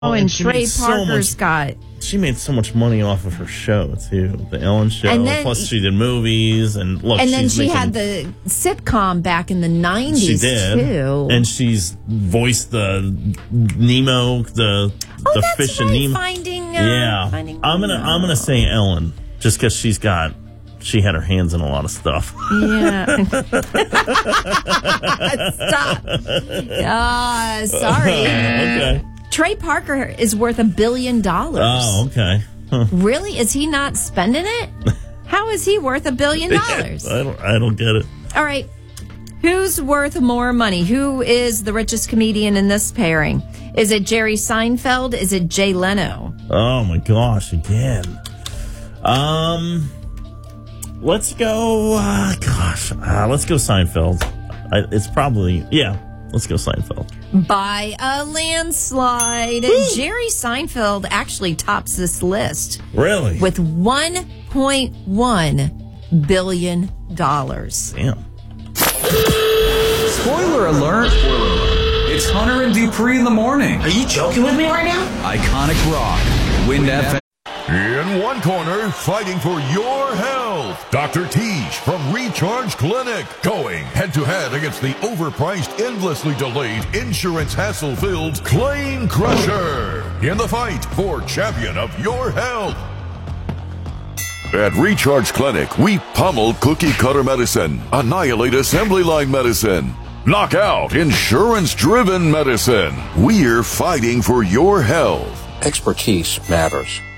Oh, and she Trey made Parker's got... She made so much money off of her show, too. The Ellen Show. And then, plus, she did movies. And look, and then she had the sitcom back in the 90s, she did, too. And she's voiced the Nemo, the fish right. in Nemo. Finding I'm gonna say Ellen, just because she had her hands in a lot of stuff. Yeah. Stop. Sorry. Okay. Trey Parker is worth $1 billion. Oh, okay. Huh. Really? Is he not spending it? How is he worth $1 billion? I don't get it. All right. Who's worth more money? Who is the richest comedian in this pairing? Is it Jerry Seinfeld? Is it Jay Leno? Oh my gosh! Again. Let's go. Let's go Seinfeld. It's probably Let's go Seinfeld. By a landslide. Jerry Seinfeld actually tops this list. Really? With $1.1 billion. Damn. Spoiler alert. It's Hunter and Dupree in the morning. Are you joking with me right now? Iconic Rock. Wind FM. In one corner, fighting for your health, Dr. Teach from Recharge Clinic. Going head-to-head against the overpriced, endlessly delayed, insurance hassle-filled Claim Crusher. In the fight for champion of your health. At Recharge Clinic, we pummel cookie-cutter medicine, annihilate assembly line medicine, knock out insurance-driven medicine. We're fighting for your health. Expertise matters.